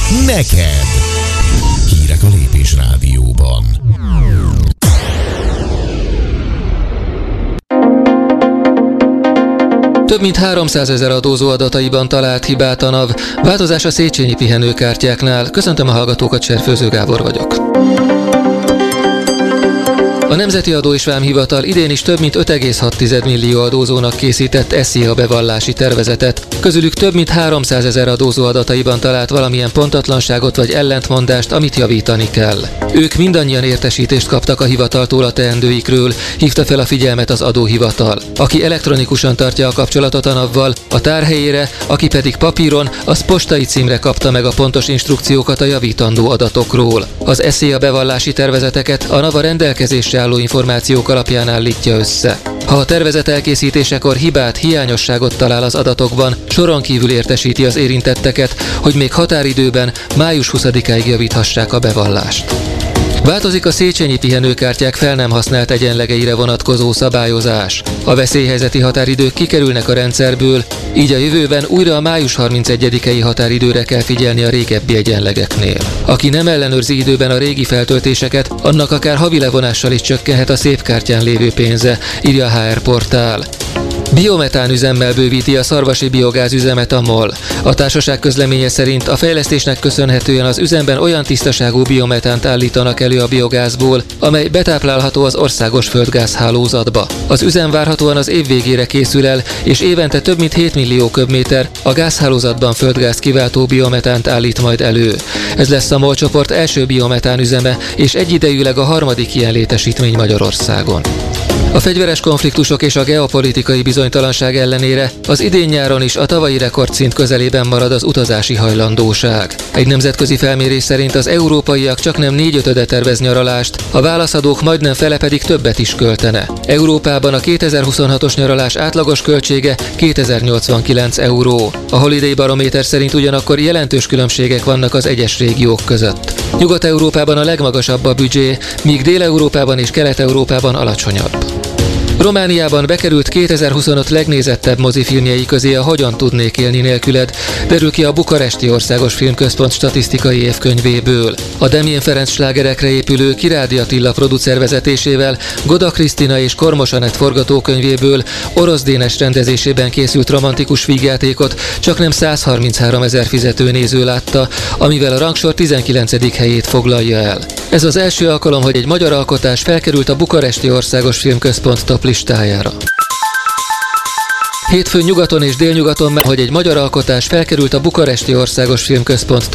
neked. Hírek a Lépés Rádióban. Több mint 300 000 adózó adataiban talált hibát a NAV. Változás a Széchenyi pihenőkártyáknál. Köszöntöm a hallgatókat, Cserfőző Gábor vagyok. A Nemzeti Adó és Vámhivatal idén is több mint 5,6 millió adózónak készített SZIA bevallási tervezetet. Közülük több mint 300 000 adózó adataiban talált valamilyen pontatlanságot vagy ellentmondást, amit javítani kell. Ők mindannyian értesítést kaptak a hivataltól a teendőikről, hívta fel a figyelmet az adóhivatal. Aki elektronikusan tartja a kapcsolatot a NAV-val, a tárhelyére, aki pedig papíron, az postai címre kapta meg a pontos instrukciókat a javítandó adatokról. Az SZIA bevallási tervezeteket a NAV a rendelkezésre álló információk alapján állítja össze. Ha a tervezet elkészítésekor hibát, hiányosságot talál az adatokban, soron kívül értesíti az érintetteket, hogy még határidőben, május 20-áig javíthassák a bevallást. Változik a Széchenyi pihenőkártyák fel nem használt egyenlegeire vonatkozó szabályozás. A veszélyhelyzeti határidők kikerülnek a rendszerből, így a jövőben újra a május 31-i határidőre kell figyelni a régebbi egyenlegeknél. Aki nem ellenőrzi időben a régi feltöltéseket, annak akár havi levonással is csökkenhet a szépkártyán lévő pénze, írja a HR Portál. Biometán üzemmel bővíti a szarvasi biogáz üzemet a MOL. A társaság közleménye szerint a fejlesztésnek köszönhetően az üzemben olyan tisztaságú biometánt állítanak elő a biogázból, amely betáplálható az országos földgázhálózatba. Az üzem várhatóan az év végére készül el, és évente több mint 7 millió köbméter a gázhálózatban földgázt kiváltó biometánt állít majd elő. Ez lesz a MOL csoport első biometán üzeme, és egyidejűleg a harmadik ilyen létesítmény Magyarországon. A fegyveres konfliktusok és a geopolitikai bizonytalanság ellenére az idén nyáron is a tavalyi rekordszint közelében marad az utazási hajlandóság. Egy nemzetközi felmérés szerint az európaiak csaknem 4/5 tervez nyaralást, a válaszadók majdnem fele pedig többet is költene. Európában a 2026-os nyaralás átlagos költsége 2089 euró. A Holiday Barométer szerint ugyanakkor jelentős különbségek vannak az egyes régiók között. Nyugat-Európában a legmagasabb a büdzsé, míg Dél-Európában és Kelet-Európában alacsonyabb. Romániában bekerült 2025 legnézettebb mozifilmjei közé a Hogyan tudnék élni nélküled, derül ki a Bukaresti Országos Filmközpont statisztikai évkönyvéből. A Demjén Ferenc slágerekre épülő Kirádi Attila producer vezetésével Goda Krisztina és Kormos Anett forgatókönyvéből Orosz Dénes rendezésében készült romantikus vígjátékot csaknem 133 000 fizetőnéző látta, amivel a rangsor 19. helyét foglalja el. Ez az első alkalom, hogy egy magyar alkotás felkerült a Bukaresti Országos Filmközpont top listájára. Hétfőn nyugaton és délnyugaton, hogy egy magyar alkotás felkerült a Bukaresti Országos Filmközpont